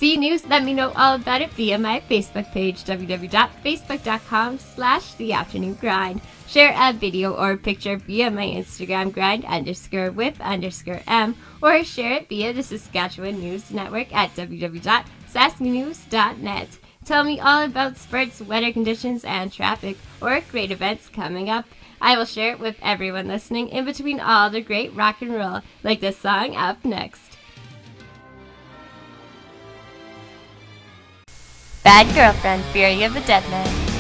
See news? Let me know all about it via my Facebook page, www.facebook.com/theafternoongrind. Share a video or picture via my Instagram, grind_with_m, or share it via the Saskatchewan News Network at www.sasknews.net. Tell me all about sports, weather conditions, and traffic, or great events coming up. I will share it with everyone listening in between all the great rock and roll, like this song up next. Bad Girlfriend, Fury of the Dead Man.